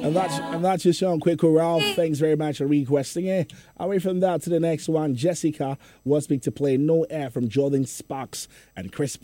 And that's your song, Quico Ralph. Thanks very much for requesting it. Away from that to the next one, Jessica wants me to play No Air from Jordan Sparks and Chris